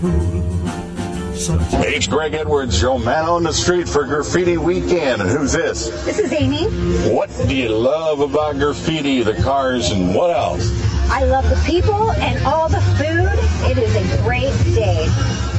Hey, it's Greg Edwards, your man on the street for Graffiti Weekend. And who's this? This is Amy. What do you love about graffiti, the cars, and what else? I love the people and all the food. It is a great day.